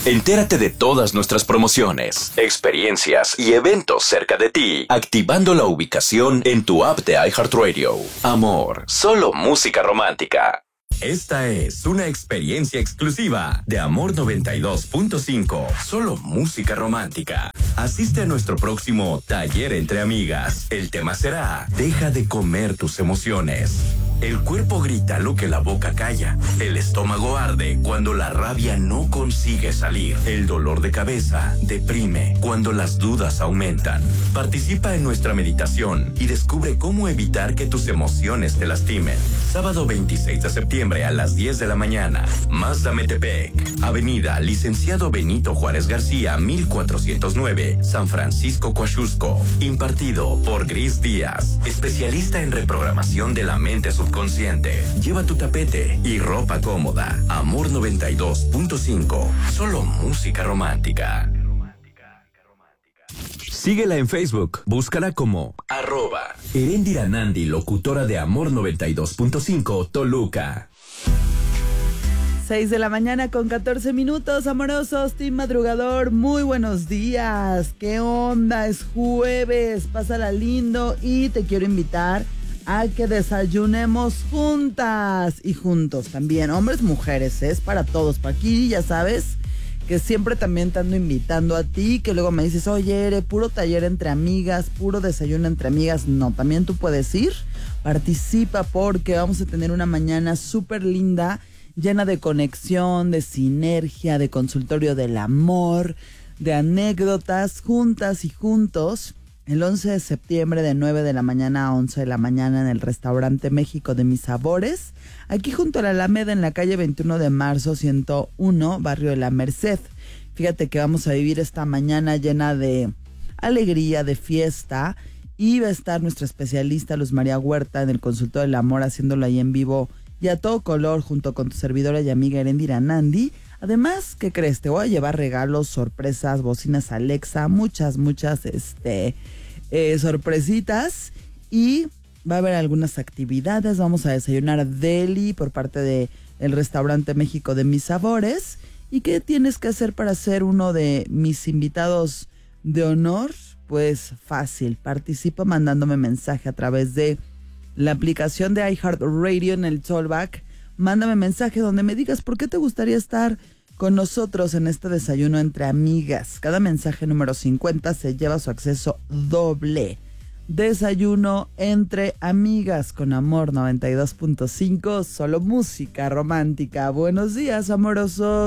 Entérate de todas nuestras promociones, experiencias y eventos cerca de ti, activando la ubicación en tu app de iHeartRadio. Amor, solo música romántica. Esta es una experiencia exclusiva de Amor 92.5, solo música romántica. Asiste a nuestro próximo taller entre amigas. El tema será: deja de comer tus emociones. El cuerpo grita lo que la boca calla. El estómago arde cuando la rabia no consigue salir. El dolor de cabeza deprime cuando las dudas aumentan. Participa en nuestra meditación y descubre cómo evitar que tus emociones te lastimen. Sábado 26 de septiembre a las 10 de la mañana. Mazda Metepec, Avenida Licenciado Benito Juárez García, 1409, San Francisco, Coaxusco. Impartido por Gris Díaz, especialista en reprogramación de la mente subconsciente. Lleva tu tapete y ropa cómoda. Amor 92.5, solo música romántica. Síguela en Facebook, búscala como @Erendira Nandi, locutora de Amor 92.5 Toluca. 6 de la mañana con 14 minutos, amorosos, team madrugador, muy buenos días. ¿Qué onda? Es jueves, pásala lindo y te quiero invitar a que desayunemos juntas y juntos también, hombres, mujeres, es para todos. Para aquí, ya sabes, que siempre también te ando invitando a ti, que luego me dices, oye, Ere, puro taller entre amigas, puro desayuno entre amigas. No, también tú puedes ir, participa, porque vamos a tener una mañana súper linda, llena de conexión, de sinergia, de consultorio del amor, de anécdotas, juntas y juntos. El 11 de septiembre de 9 de la mañana a 11 de la mañana en el restaurante México de Mis Sabores, aquí junto a la Alameda en la calle 21 de marzo 101, barrio de La Merced. Fíjate que vamos a vivir esta mañana llena de alegría, de fiesta, y va a estar nuestra especialista Luz María Huerta en el consultorio del amor, haciéndolo ahí en vivo y a todo color junto con tu servidora y amiga Erendira Nandi. Además, ¿qué crees? Te voy a llevar regalos, sorpresas, bocinas Alexa, muchas sorpresitas, y va a haber algunas actividades. Vamos a desayunar deli por parte de el restaurante México de Mis Sabores. ¿Y qué tienes que hacer para ser uno de mis invitados de honor? Pues fácil, participa mandándome mensaje a través de la aplicación de iHeartRadio en el Tollback. Mándame mensaje donde me digas por qué te gustaría estar con nosotros en este desayuno entre amigas. Cada mensaje número 50 se lleva su acceso doble. Desayuno entre amigas con Amor 92.5, solo música romántica. Buenos días, amorosos.